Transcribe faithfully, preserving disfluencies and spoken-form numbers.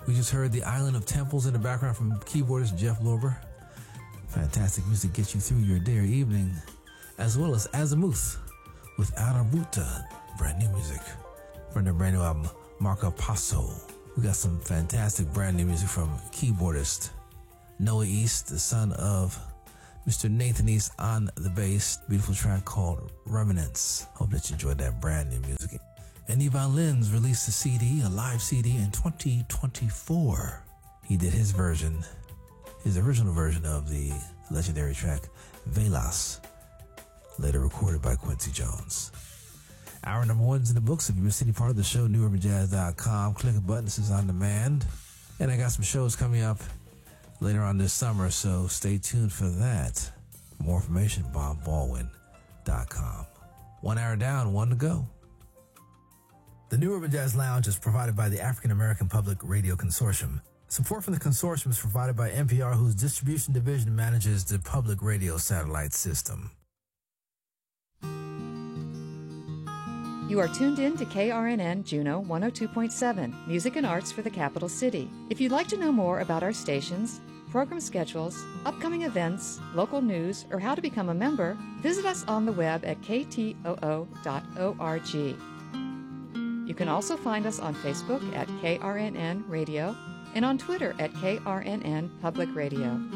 We just heard The Island of Temples in the background from keyboardist Jeff Lorber. Fantastic music gets you through your day or evening, as well as Azimuth with Arabuta, brand new music from their brand new album Marca Paso. We got some fantastic brand new music from keyboardist Noah East, the son of Mister Nathan East on the bass. Beautiful track called Remnants. Hope that you enjoyed that brand new music. And Yvonne Lins released a C D, a live C D in twenty twenty-four. He did his version, his original version of the legendary track Velas, later recorded by Quincy Jones. Hour number one's in the books. If you missed any part of the show, new urban jazz dot com. Click a button. This is on demand. And I got some shows coming up later on this summer, so stay tuned for that. For more information, bob baldwin dot com. One hour down, one to go. The New Urban Jazz Lounge is provided by the African American Public Radio Consortium. Support from the consortium is provided by N P R, whose distribution division manages the public radio satellite system. You are tuned in to K R N N Juneau one oh two point seven, Music and Arts for the Capital City. If you'd like to know more about our stations, program schedules, upcoming events, local news, or how to become a member, visit us on the web at k t o o dot org. You can also find us on Facebook at K R N N Radio and on Twitter at K R N N Public Radio.